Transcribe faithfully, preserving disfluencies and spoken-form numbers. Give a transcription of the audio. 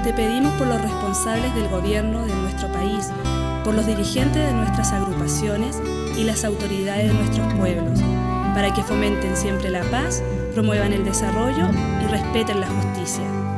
te pedimos por los responsables del gobierno de nuestro país, por los dirigentes de nuestras agrupaciones y las autoridades de nuestros pueblos, para que fomenten siempre la paz, promuevan el desarrollo y respeten la justicia.